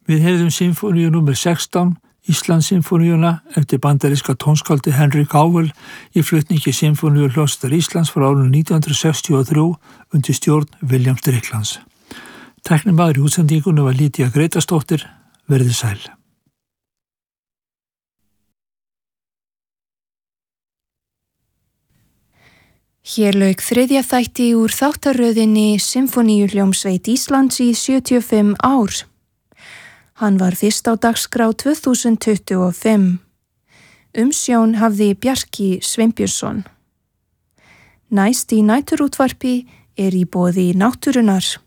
Við heyrðum symfóníu nr. 16, Íslandssymfóníuna eftir bandaríska tónskáldið Henry Cowell í flutningi Sinfóníuhljómsveitar Íslands frá árinu 1963 undir stjórn Williams Stricklands. Tæknimaður í útsendingunni var Lídía Grétarsdóttir. Verið sæl. Hér lauk þriðja þætti úr þáttaröðinni Sinfóníuhljómsveit Íslands í 75 ár. Hann var fyrst á dagskrá 2025. Umsjón hafði Bjarki Sveinbjörnsson. Næst í næturútvarpi í boði náttúrunnar.